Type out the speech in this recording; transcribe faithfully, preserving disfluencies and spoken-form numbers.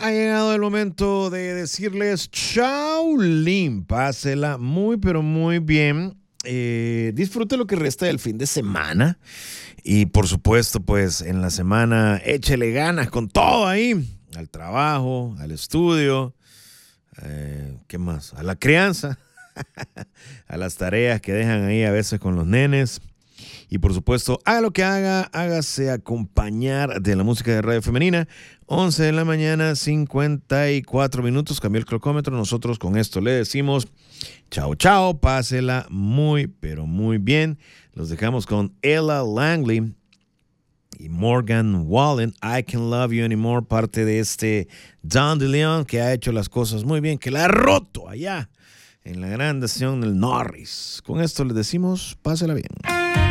Ha llegado el momento de decirles chaulín. Pásela muy, pero muy bien. Eh, disfrute lo que resta del fin de semana. Y por supuesto, pues en la semana échele ganas con todo ahí. Al trabajo, al estudio. Eh, ¿Qué más? A la crianza. A las tareas que dejan ahí a veces con los nenes. Y por supuesto, haga lo que haga, hágase acompañar de la música de Radio Femenina. once de la mañana, cincuenta y cuatro minutos. Cambió el clocómetro. Nosotros con esto le decimos chao, chao. Pásela muy, pero muy bien. Los dejamos con Ella Langley y Morgan Wallen. I Can't Love You Anymore. Parte de este Don DeLeon que ha hecho las cosas muy bien, que la ha roto allá en la gran estación del Norris. Con esto les decimos, pásela bien.